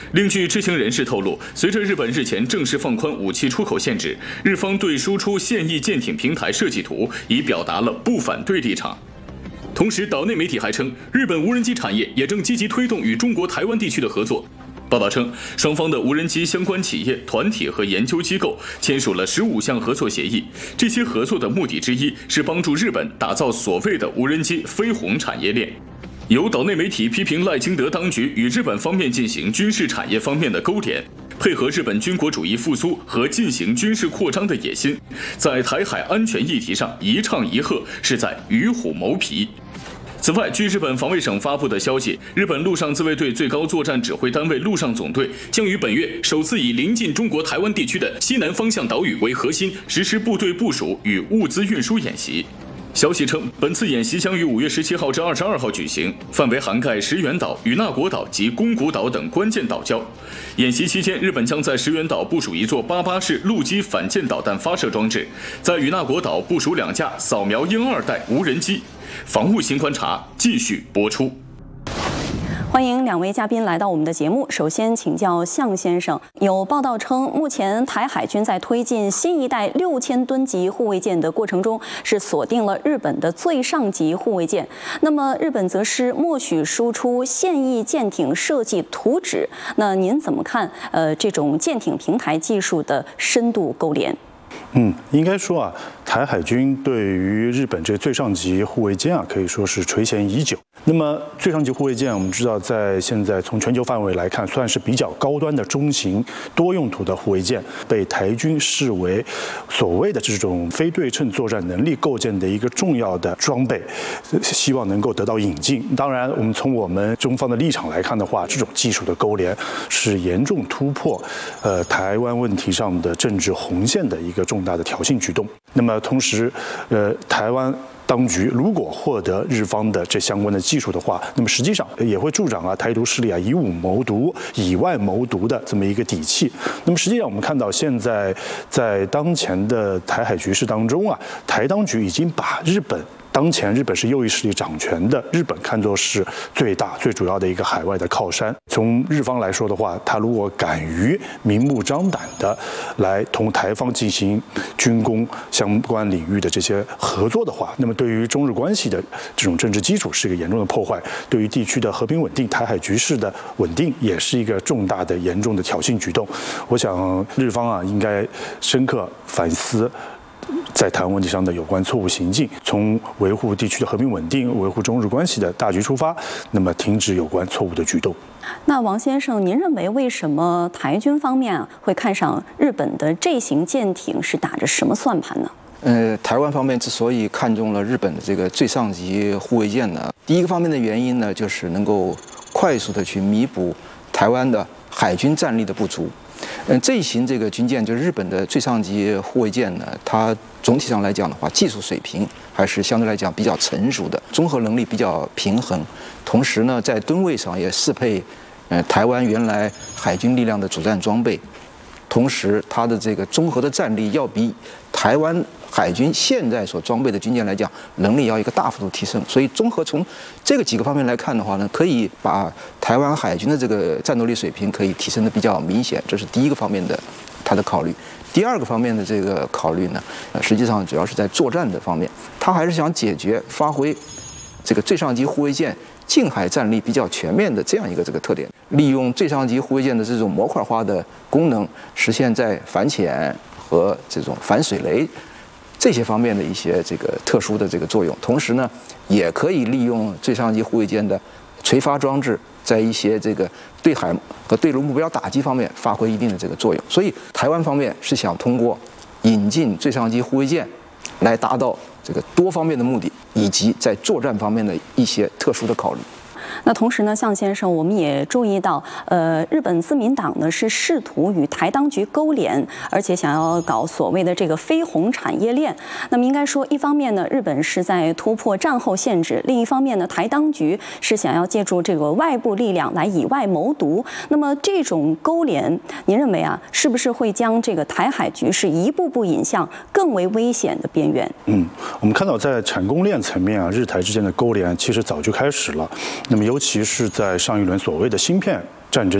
另据知情人士透露，随着日本日前正式放宽武器出口限制，日方对输出现役舰艇平台设计图已表达了不反对立场。同时，岛内媒体还称，日本无人机产业也正积极推动与中国台湾地区的合作。报道称，双方的无人机相关企业、团体和研究机构签署了15项合作协议。这些合作的目的之一是帮助日本打造所谓的无人机飞鸿产业链。有岛内媒体批评赖清德当局与日本方面进行军事产业方面的勾连，配合日本军国主义复苏和进行军事扩张的野心，在台海安全议题上一唱一和，是在与虎谋皮。此外，据日本防卫省发布的消息，日本陆上自卫队最高作战指挥单位陆上总队将于本月首次以临近中国台湾地区的西南方向岛屿为核心，实施部队部署与物资运输演习。消息称，本次演习将于5月17号至22号举行，范围涵盖石垣岛、与那国岛及宫古岛等关键岛礁。演习期间，日本将在石垣岛部署一座88式陆基反舰导弹发射装置，在与那国岛部署2架扫描鹰2代无人机。防务新观察继续播出。 欢迎2位嘉宾来到我们的节目。首先请教向先生，有报道称，目前台海军在推进新一代6000吨级护卫舰的过程中，是锁定了日本的最上级护卫舰。那么日本则是默许输出现役舰艇设计图纸。那您怎么看？这种舰艇平台技术的深度勾连？ 应该说啊，台海军对于日本这最上级护卫舰啊，可以说是垂涎已久。那么最上级护卫舰，我们知道在现在从全球范围来看，算是比较高端的中型多用途的护卫舰，被台军视为所谓的这种非对称作战能力构建的一个重要的装备，希望能够得到引进。当然，我们从我们中方的立场来看的话，这种技术的勾连是严重突破台湾问题上的政治红线的一个重大的挑衅举动。那么同时，台湾当局如果获得日方的这相关的技术的话，那么实际上也会助长台独势力以武谋独、以外谋独的这么一个底气。那么实际上我们看到，现在在当前的台海局势当中啊，台当局已经把当前日本是右翼势力掌权的日本看作是最大最主要的一个海外的靠山。从日方来说的话，他如果敢于明目张胆的来同台方进行军工相关领域的这些合作的话，那么对于中日关系的这种政治基础是一个严重的破坏，对于地区的和平稳定、台海局势的稳定也是一个重大的严重的挑衅举动。我想日方啊应该深刻反思在台湾问题上的有关错误行径，从维护地区的和平稳定、维护中日关系的大局出发，那么停止有关错误的举动。 那王先生，您认为为什么台军方面会看上日本的这型舰艇，是打着什么算盘呢？ 台湾方面之所以看中了日本的这个最上级护卫舰呢，第一个方面的原因呢，就是能够快速的去弥补台湾的海军战力的不足。这一型这个军舰就是日本的最上级护卫舰呢，它总体上来讲的话，技术水平还是相对来讲比较成熟的，综合能力比较平衡，同时呢，在吨位上也适配台湾原来海军力量的主战装备，同时它的这个综合的战力要比台湾海军现在所装备的军舰来讲，能力要一个大幅度提升。所以综合从这个几个方面来看的话呢，可以把台湾海军的这个战斗力水平可以提升的比较明显，这是第一个方面的它的考虑。第二个方面的这个考虑呢，实际上主要是在作战的方面，它还是想解决发挥这个最上级护卫舰近海战力比较全面的这样一个这个特点，利用最上级护卫舰的这种模块化的功能，实现在反潜和这种反水雷这些方面的一些这个特殊的这个作用，同时呢，也可以利用最上级护卫舰的垂发装置，在一些这个对海和对陆目标打击方面发挥一定的这个作用。所以，台湾方面是想通过引进最上级护卫舰，来达到这个多方面的目的，以及在作战方面的一些特殊的考虑。 那同时呢，向先生，我们也注意到，日本自民党呢是试图与台当局勾连，而且想要搞所谓的这个飞鸿产业链。那么应该说，一方面呢，日本是在突破战后限制；另一方面呢，台当局是想要借助这个外部力量来以外谋独。那么这种勾连，您认为啊，是不是会将这个台海局势一步步引向更为危险的边缘？ 我们看到在产供链层面啊，日台之间的勾连其实早就开始了。那么尤其是在上一轮所谓的芯片战争的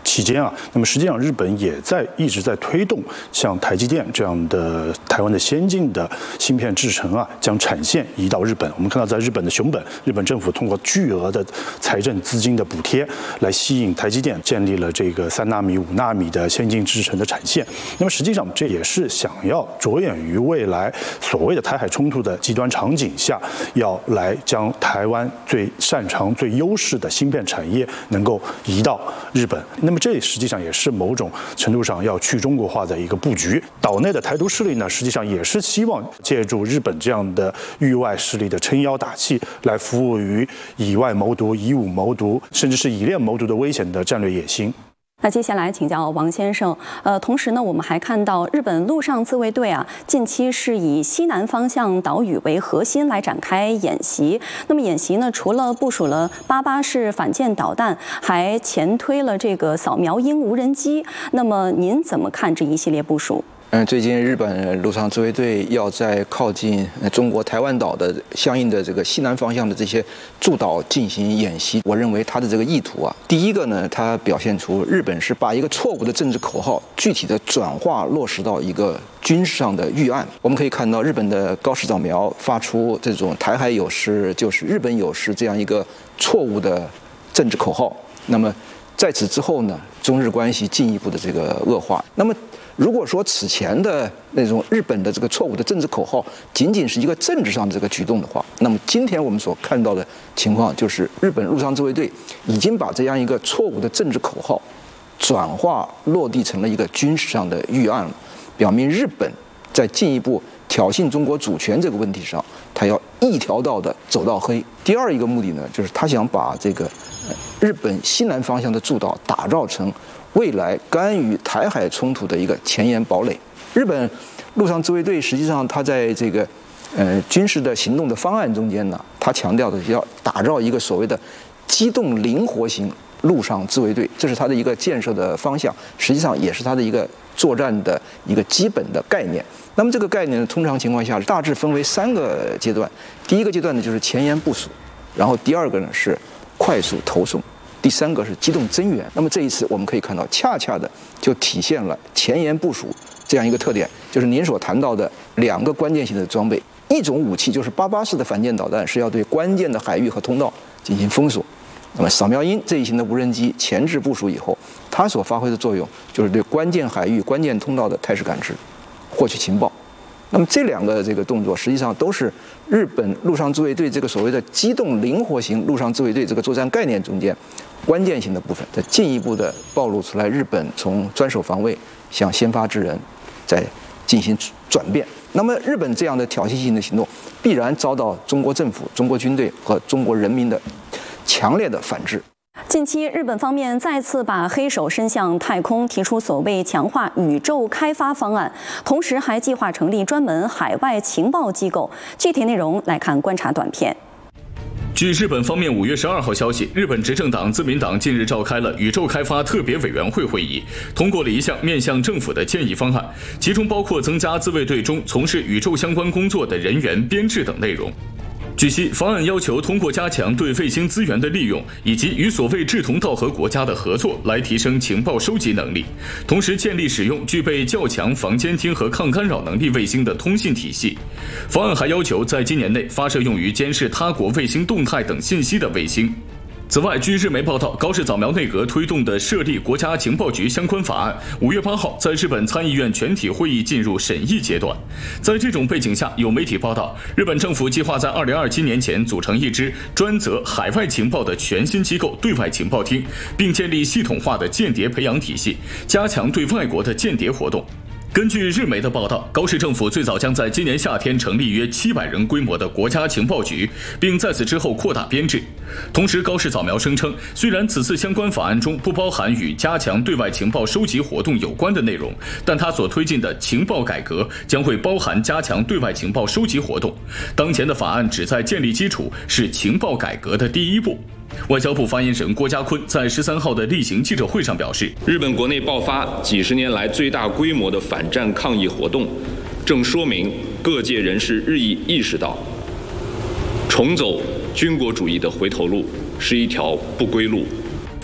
期间啊，那么实际上日本也一直在推动像台积电这样的台湾的先进的芯片制程啊，将产线移到日本。我们看到在日本的熊本，日本政府通过巨额的财政资金的补贴来吸引台积电建立了这个3纳米、5纳米的先进制程的产线。那么实际上这也是想要着眼于未来所谓的台海冲突的极端场景下，要来将台湾最擅长、最优势的芯片产业能够移到日本。那么这实际上也是某种程度上要去中国化的一个布局。岛内的台独势力呢，实际上也是希望借助日本这样的域外势力的撑腰打气，来服务于以外谋独、以武谋独，甚至是以链谋独的危险的战略野心。 那接下来请教王先生，同时呢，我们还看到日本陆上自卫队啊，近期是以西南方向岛屿为核心来展开演习。那么演习呢，除了部署了88式反舰导弹，还前推了这个扫描鹰无人机。那么您怎么看这一系列部署？ 最近日本陆上自卫队要在靠近中国台湾岛的相应的这个西南方向的这些驻岛进行演习，我认为它的这个意图啊，第一个呢，它表现出日本是把一个错误的政治口号具体的转化落实到一个军事上的预案。我们可以看到日本的高市早苗发出这种台海有事就是日本有事这样一个错误的政治口号，那么在此之后呢，中日关系进一步的这个恶化。那么如果说此前的那种日本的这个错误的政治口号仅仅是一个政治上的这个举动的话，那么今天我们所看到的情况就是日本陆上自卫队已经把这样一个错误的政治口号转化落地成了一个军事上的预案了，表明日本在进一步挑衅中国主权这个问题上，他要一条道的走到黑。第二一个目的呢，就是他想把这个日本西南方向的驻岛打造成未来干预台海冲突的一个前沿堡垒。日本陆上自卫队实际上它在这个军事的行动的方案中间呢，它强调的是要打造一个所谓的机动灵活型陆上自卫队，这是它的一个建设的方向，实际上也是它的一个作战的一个基本的概念。那么这个概念呢，通常情况下大致分为3个阶段。第一个阶段呢就是前沿部署，然后第二个呢是快速投送，第3个是机动增援。那么这一次我们可以看到，恰恰的就体现了前沿部署这样一个特点，就是您所谈到的2个关键性的装备。一种武器就是88式的反舰导弹，是要对关键的海域和通道进行封锁。那么扫描鹰这一型的无人机前置部署以后，它所发挥的作用就是对关键海域、关键通道的态势感知，获取情报。那么这2个这个动作实际上都是日本陆上自卫队这个所谓的机动灵活型陆上自卫队这个作战概念中间关键性的部分，在进一步的暴露出来日本从专守防卫向先发制人在进行转变。那么日本这样的挑衅性的行动必然遭到中国政府、中国军队和中国人民的强烈的反制。 近期，日本方面再次把黑手伸向太空，提出所谓强化宇宙开发方案，同时还计划成立专门海外情报机构。具体内容来看观察短片。 据日本方面5月12号消息，日本执政党自民党近日召开了宇宙开发特别委员会会议，通过了一项面向政府的建议方案，其中包括增加自卫队中从事宇宙相关工作的人员编制等内容。据悉，方案要求通过加强对卫星资源的利用，以及与所谓志同道合国家的合作，来提升情报收集能力，同时建立使用具备较强防监听和抗干扰能力卫星的通信体系。方案还要求在今年内发射用于监视他国卫星动态等信息的卫星。此外，据日媒报道，高市早苗内阁推动的设立国家情报局相关法案5月8号在日本参议院全体会议进入审议阶段。在这种背景下，有媒体报道，日本政府计划在2027年前组成一支专责海外情报的全新机构——对外情报厅，并建立系统化的间谍培养体系，加强对外国的间谍活动。根据日媒的报道，高市政府最早将在今年夏天成立约700人规模的国家情报局，并在此之后扩大编制。同时，高市早苗声称，虽然此次相关法案中不包含与加强对外情报收集活动有关的内容，但他所推进的情报改革将会包含加强对外情报收集活动。当前的法案旨在建立基础，是情报改革的第一步。外交部发言人郭家坤在13号的例行记者会上表示， 日本国内爆发几十年来最大规模的反战抗议活动，正说明各界人士日益意识到，重走军国主义的回头路是一条不归路。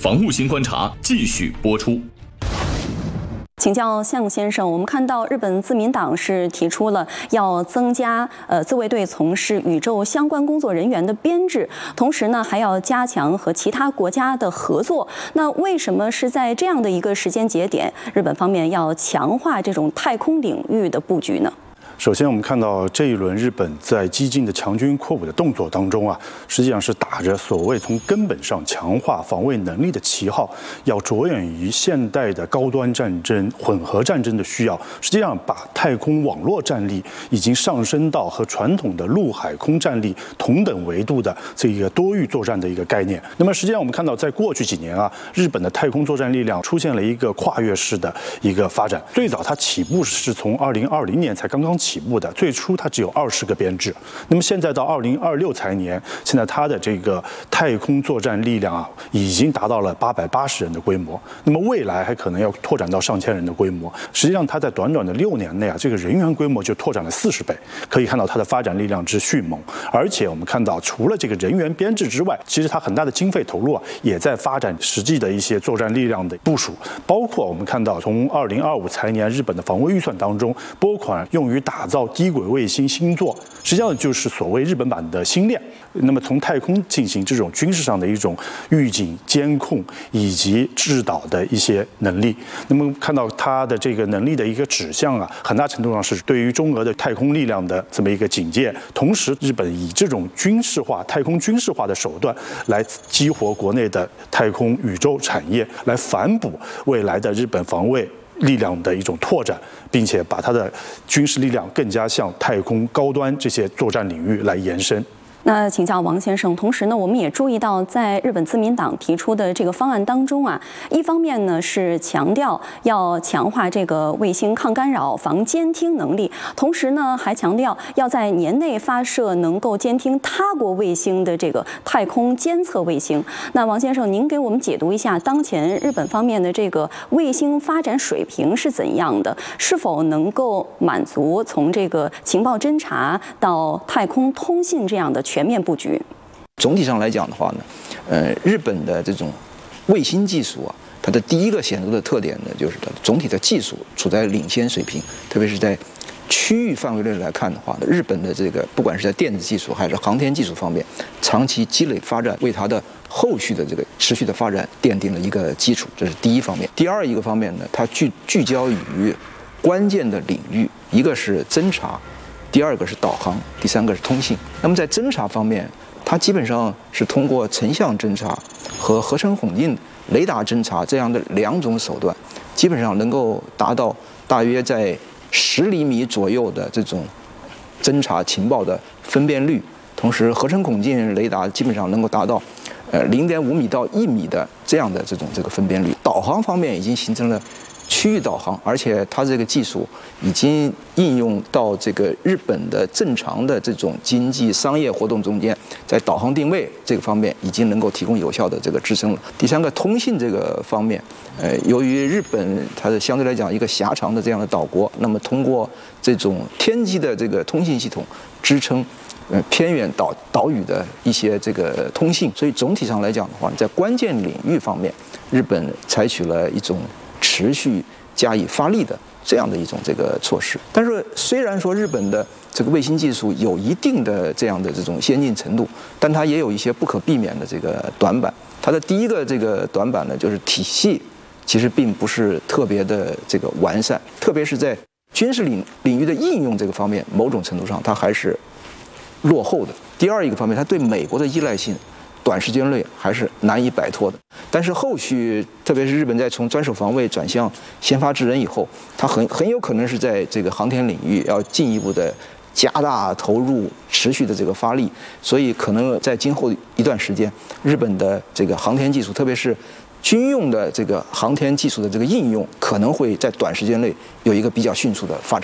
防务新观察继续播出。 请教向先生，我们看到日本自民党是提出了要增加自卫队从事宇宙相关工作人员的编制，同时呢还要加强和其他国家的合作。那为什么是在这样的一个时间节点，日本方面要强化这种太空领域的布局呢？ 首先，我们看到这一轮日本在激进的强军扩武的动作当中啊，实际上是打着所谓从根本上强化防卫能力的旗号，要着眼于现代的高端战争、混合战争的需要。实际上，把太空网络战力已经上升到和传统的陆海空战力同等维度的这个多域作战的一个概念。那么，实际上我们看到，在过去几年啊，日本的太空作战力量出现了一个跨越式的一个发展。最早它起步是从2020年才刚刚起步的，最初它只有20个编制，那么现在到2026财年，现在它的这个太空作战力量啊，已经达到了880人的规模，那么未来还可能要拓展到上千人的规模。实际上，它在短短的6年内啊，这个人员规模就拓展了40倍，可以看到它的发展力量之迅猛。而且我们看到，除了这个人员编制之外，其实它很大的经费投入啊，也在发展实际的一些作战力量的部署，包括我们看到从2025财年日本的防卫预算当中拨款用于打造低轨卫星星座，实际上就是所谓日本版的星链。那么从太空进行这种军事上的一种预警、监控以及制导的一些能力。那么看到它的这个能力的一个指向啊，很大程度上是对于中俄的太空力量的这么一个警戒。同时，日本以这种军事化、太空军事化的手段来激活国内的太空宇宙产业，来反哺未来的日本防卫力量的一种拓展，并且把它的军事力量更加向太空高端这些作战领域来延伸。 那请教王先生，同时呢，我们也注意到，在日本自民党提出的这个方案当中啊，一方面呢是强调要强化这个卫星抗干扰、防监听能力，同时呢还强调要在年内发射能够监听他国卫星的这个太空监测卫星。那王先生，您给我们解读一下当前日本方面的这个卫星发展水平是怎样的？是否能够满足从这个情报侦察到太空通信这样的全面布局？ 总体上来讲的话呢，日本的这种卫星技术啊，它的第一个显著的特点呢，就是它总体的技术处在领先水平，特别是在区域范围内来看的话呢，日本的这个不管是在电子技术还是航天技术方面，长期积累发展，为它的后续的这个持续的发展奠定了一个基础，这是第一方面。第二一个方面呢，它聚焦于关键的领域，一个是侦察，第二个是导航，第三个是通信。那么在侦察方面，它基本上是通过成像侦察和合成混进雷达侦察这样的2种手段，基本上能够达到大约在10厘米左右的这种侦察情报的分辨率。同时，合成孔径雷达基本上能够达到0.5米到1米的这样的这个分辨率。导航方面已经形成了区域导航，而且它这个技术已经应用到这个日本的正常的这种经济商业活动中间，在导航定位这个方面已经能够提供有效的这个支撑了。第三个，通信这个方面，由于日本它的相对来讲一个狭长的这样的岛国，那么通过这种天基的这个通信系统支撑偏远岛屿的一些这个通信，所以总体上来讲的话，在关键领域方面，日本采取了一种持续加以发力的这样的一种这个措施。但是虽然说日本的这个卫星技术有一定的这样的这种先进程度，但它也有一些不可避免的这个短板。它的第一个这个短板呢，就是体系其实并不是特别的这个完善，特别是在军事领域的应用这个方面，某种程度上它还是落后的。第二一个方面，它对美国的依赖性短时间内还是难以摆脱的。但是后续，特别是日本在从专守防卫转向先发制人以后，它很有可能是在这个航天领域要进一步的加大投入，持续的这个发力。所以可能在今后一段时间，日本的这个航天技术，特别是军用的这个航天技术的这个应用，可能会在短时间内有一个比较迅速的发展。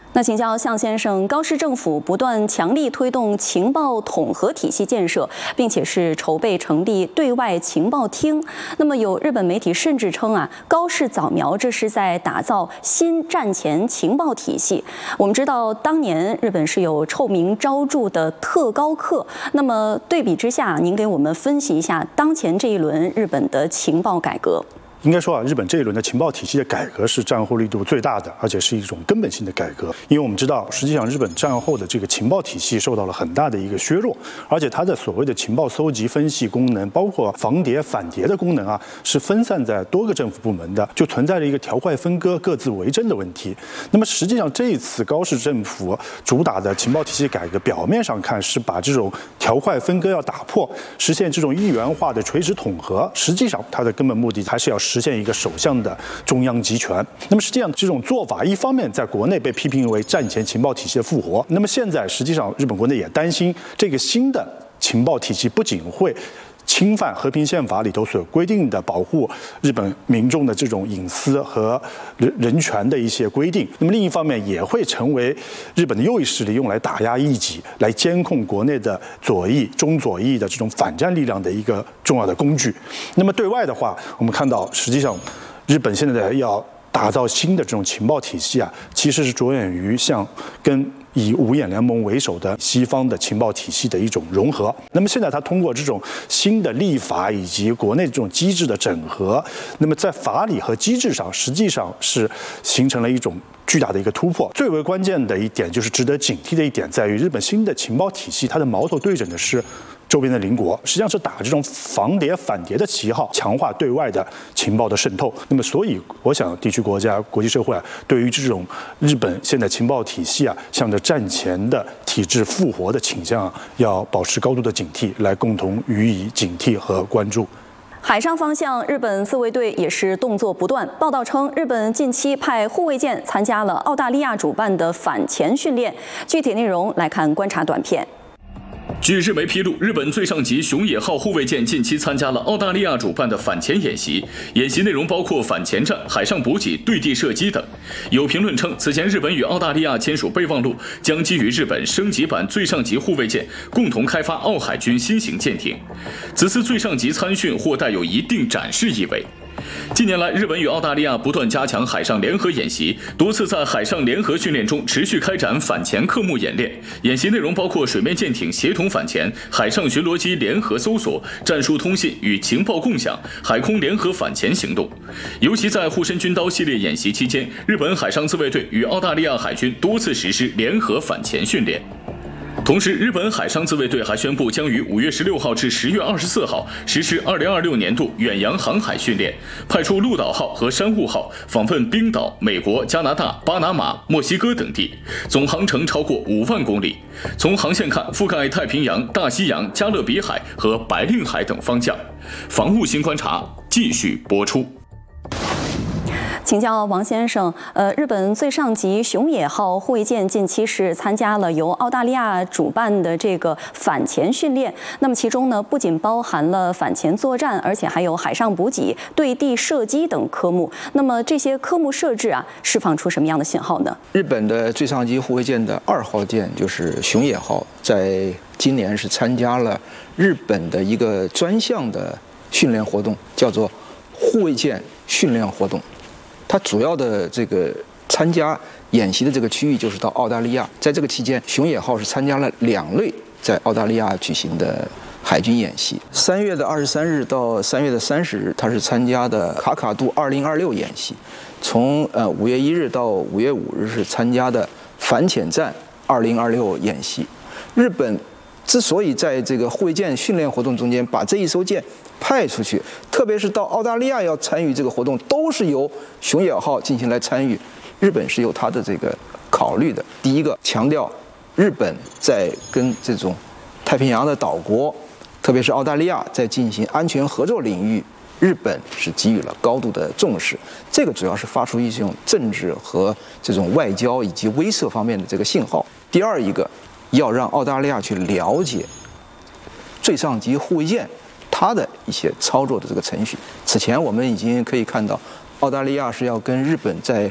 那请教向先生，高市政府不断强力推动情报统合体系建设，并且是筹备成立对外情报厅。那么有日本媒体甚至称高市早苗这是在打造新战前情报体系。我们知道当年日本是有臭名昭著的特高课，那么对比之下，您给我们分析一下当前这一轮日本的情报改革。 应该说日本这一轮的情报体系的改革是战后力度最大的，而且是一种根本性的改革。因为我们知道，实际上日本战后的这个情报体系受到了很大的一个削弱，而且它的所谓的情报搜集、分析功能，包括防谍、反谍的功能是分散在多个政府部门的，就存在着一个条块分割、各自为政的问题。那么实际上这一次高市政府主打的情报体系改革，表面上看是把这种条块分割要打破，实现这种一元化的垂直统合，实际上它的根本目的还是要实现一个首相的中央集权。那么实际上这种做法一方面在国内被批评为战前情报体系的复活，那么现在实际上日本国内也担心这个新的情报体系不仅会侵犯和平宪法里头所规定的保护日本民众的这种隐私和人权的一些规定，那么另一方面也会成为日本的右翼势力用来打压异己、来监控国内的左翼、中左翼的这种反战力量的一个重要的工具。那么对外的话，我们看到实际上日本现在要打造新的这种情报体系其实是着眼于像跟以五眼联盟为首的西方的情报体系的一种融合。那么现在它通过这种新的立法以及国内这种机制的整合，那么在法理和机制上实际上是形成了一种巨大的一个突破。最为关键的一点就是值得警惕的一点在于，日本新的情报体系它的矛头对准的是周边的邻国，实际上是打这种防谍反谍的旗号，强化对外的情报的渗透。那么所以我想地区国家、国际社会对于这种日本现在情报体系向着战前的体制复活的倾向要保持高度的警惕，来共同予以警惕和关注。 海上方向，日本自卫队也是动作不断。报道称，日本近期派护卫舰参加了澳大利亚主办的反潜训练。具体内容来看观察短片。 据日媒披露，日本最上级熊野号护卫舰近期参加了澳大利亚主办的反潜演习，演习内容包括反潜战、海上补给、对地射击等。有评论称，此前日本与澳大利亚签署备忘录，将基于日本升级版最上级护卫舰，共同开发澳海军新型舰艇。此次最上级参训或带有一定展示意味。近年来，日本与澳大利亚不断加强海上联合演习，多次在海上联合训练中持续开展反潜科目演练。演习内容包括水面舰艇协同反潜、海上巡逻机联合搜索、战术通信与情报共享、海空联合反潜行动。尤其在护身军刀系列演习期间，日本海上自卫队与澳大利亚海军多次实施联合反潜训练。同时，日本海上自卫队还宣布将于5月16号至10月24号实施2026年度远洋航海训练，派出鹿岛号和山户号访问冰岛、美国、加拿大、巴拿马、墨西哥等地，总航程超过5万公里。从航线看，覆盖太平洋、大西洋、加勒比海和白令海等方向。防务新观察继续播出。 请教王先生，日本最上级熊野号护卫舰近期是参加了由澳大利亚主办的这个反潜训练，那么其中呢不仅包含了反潜作战，而且还有海上补给、对地射击等科目。那么这些科目设置释放出什么样的信号呢？ 日本的最上级护卫舰的2号舰就是熊野号，在今年是参加了日本的一个专项的训练活动，叫做护卫舰训练活动。它主要的这个参加演习的这个区域就是到澳大利亚，在这个期间，熊野号是参加了2类在澳大利亚举行的海军演习。3月23日到3月30日，它是参加的卡卡杜2026演习；从5月1日到5月5日是参加的反潜战2026演习。日本之所以在这个护卫舰训练活动中间把这一艘舰派出去，特别是到澳大利亚要参与这个活动，都是由熊野号进行来参与。日本是有它的这个考虑的。第一个，强调日本在跟这种太平洋的岛国，特别是澳大利亚在进行安全合作领域，日本是给予了高度的重视。这个主要是发出一种政治和这种外交以及威慑方面的这个信号。第二一个，要让澳大利亚去了解最上级护卫舰它的一些操作的这个程序。此前我们已经可以看到，澳大利亚是要跟日本在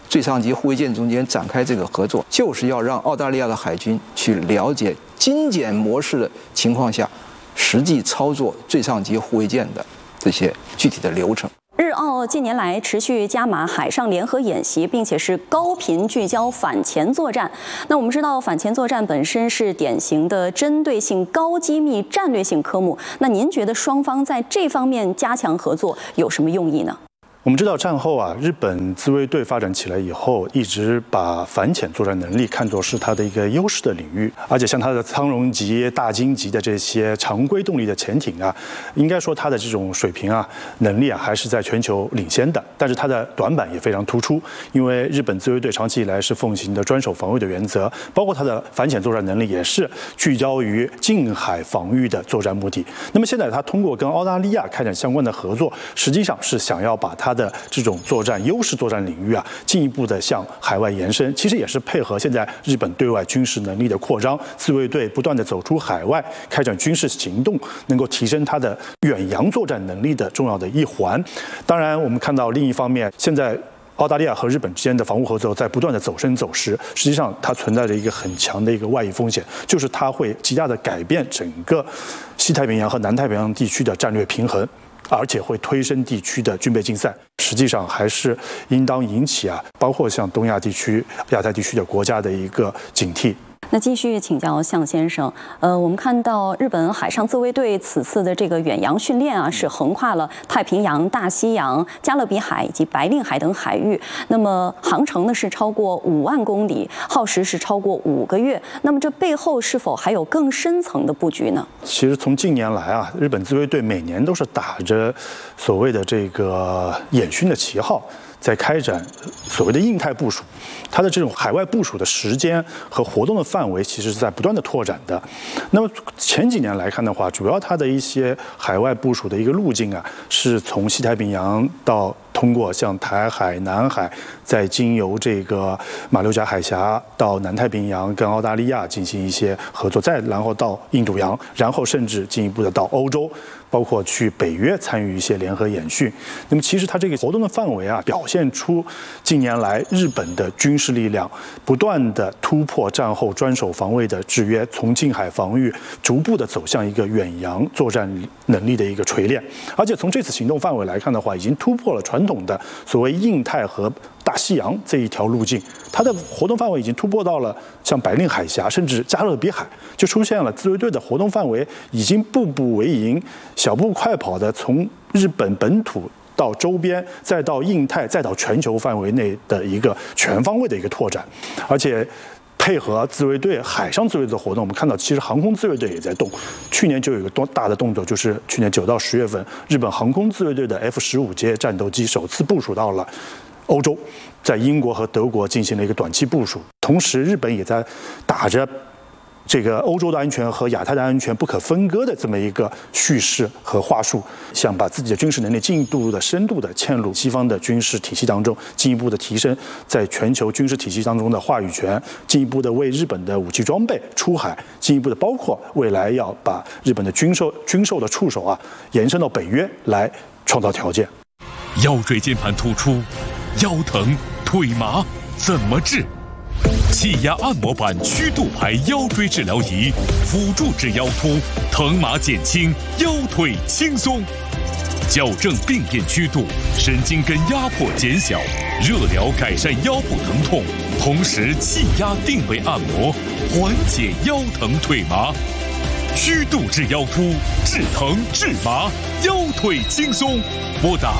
最上级护卫舰中间展开这个合作，就是要让澳大利亚的海军去了解精简模式的情况下，实际操作最上级护卫舰的这些具体的流程。 日澳近年来持续加码海上联合演习，并且是高频聚焦反潜作战。那我们知道，反潜作战本身是典型的针对性、高机密、战略性科目。那您觉得双方在这方面加强合作有什么用意呢？ 我们知道战后啊，日本自卫队发展起来以后，一直把反潜作战能力看作是它的一个优势的领域，而且像它的苍龙级、大鲸级的这些常规动力的潜艇啊，应该说它的这种水平啊、能力啊，还是在全球领先的。但是它的短板也非常突出，因为日本自卫队长期以来是奉行的专守防卫的原则，包括它的反潜作战能力也是聚焦于近海防御的作战目的。那么现在它通过跟澳大利亚开展相关的合作，实际上是想要把它的这种作战优势作战领域啊，进一步的向海外延伸，其实也是配合现在日本对外军事能力的扩张，自卫队不断的走出海外，开展军事行动，能够提升它的远洋作战能力的重要的一环。当然，我们看到另一方面，现在澳大利亚和日本之间的防务合作在不断的走深走实，实际上它存在着一个很强的一个外溢风险，就是它会极大的改变整个西太平洋和南太平洋地区的战略平衡，而且会推升地区的军备竞赛，实际上还是应当引起啊，包括像东亚地区、亚太地区的国家的一个警惕。 那继续请教向先生，我们看到日本海上自卫队此次的这个远洋训练啊，是横跨了太平洋、大西洋、加勒比海以及白令海等海域。那么航程呢是超过5万公里，耗时是超过5个月。那么这背后是否还有更深层的布局呢？ 其实从近年来啊，日本自卫队每年都是打着所谓的这个演训的旗号，在开展所谓的印太部署，它的这种海外部署的时间和活动的范围，其实是在不断的拓展的。那么前几年来看的话，主要它的一些海外部署的一个路径啊，是从西太平洋到通过像台海、南海，再经由这个马六甲海峡到南太平洋，跟澳大利亚进行一些合作，再然后到印度洋，然后甚至进一步的到欧洲，包括去北约参与一些联合演训。那么其实它这个活动的范围啊，表现出近年来日本的军事力量不断的突破战后专守防卫的制约，从近海防御逐步的走向一个远洋作战能力的一个锤炼。而且从这次行动范围来看的话，已经突破了传统的所谓印太和大西洋这一条路径，它的活动范围已经突破到了像白令海峡甚至加勒比海，就出现了自卫队的活动范围已经步步为营，小步快跑的从日本本土到周边，再到印太，再到全球范围内的一个全方位的一个拓展。而且配合自卫队海上自卫队的活动，我们看到其实航空自卫队也在动。去年就有一个大的动作，就是去年9到10月份，日本航空自卫队的 F-15阶战斗机首次部署到了欧洲，在英国和德国进行了一个短期部署。同时，日本也在打着这个欧洲的安全和亚太的安全不可分割的这么一个叙事和话术，想把自己的军事能力进一步的深度的嵌入西方的军事体系当中，进一步的提升在全球军事体系当中的话语权，进一步的为日本的武器装备出海，进一步的包括未来要把日本的军售的触手啊延伸到北约来创造条件。 腰椎间盘突出、腰疼、腿麻怎么治？气压按摩板曲度牌腰椎治疗仪，辅助治腰突，疼麻减轻，腰腿轻松，矫正病变曲度，神经根压迫减小，热疗改善腰部疼痛，同时气压定位按摩，缓解腰疼腿麻。曲度治腰突，治疼治麻，腰腿轻松。拨打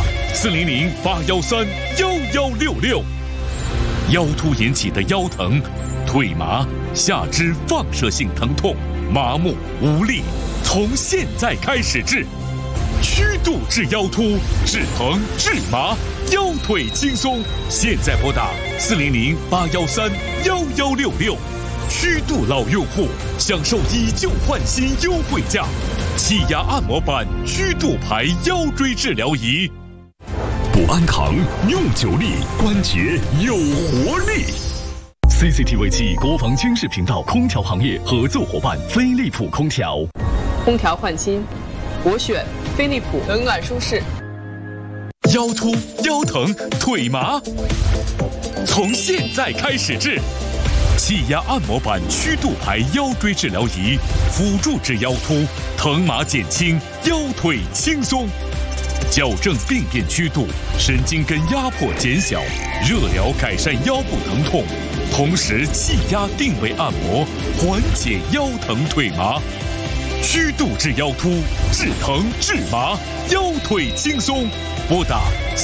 400-813-1166。腰突引起的腰疼、腿麻、下肢放射性疼痛、麻木无力，从现在开始治。曲度治腰突，治疼治麻，腰腿轻松。现在拨打400-813-1166。曲度老用户享受以旧换新优惠价，气压按摩板曲度牌腰椎治疗仪。 不安扛，用久力，关节有活力。CCTV 暨国防军事频道空调行业合作伙伴飞利浦空调。 空调换新，我选飞利浦，冷暖舒适。 腰突、腰疼、腿麻， 从现在开始治。气压按摩板曲度排腰椎治疗仪，辅助治腰突，疼麻减轻，腰腿轻松，矫正病变曲度，神经根压迫减小，热疗改善腰部疼痛，同时气压定位按摩，缓解腰疼腿麻。曲度治腰突，治疼治麻，腰腿轻松。拨打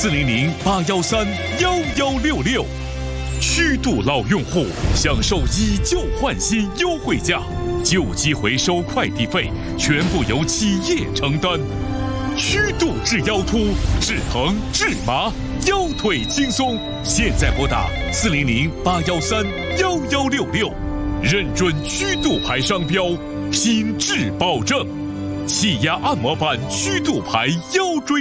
400-813-1166。曲度老用户享受以旧换新优惠价，旧机回收快递费全部由企业承担。曲度治腰突，治疼治麻，腰腿轻松。现在拨打400-813-1166，认准曲度牌商标，品质保证。气压按摩板曲度牌腰椎。